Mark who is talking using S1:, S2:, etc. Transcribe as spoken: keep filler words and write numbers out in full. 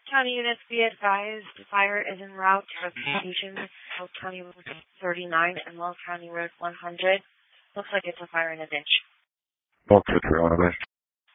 S1: County units, be advised, fire is en route to location South County Road thirty-nine and Long County Road one hundred. Looks like it's a fire in a ditch.
S2: Box three one,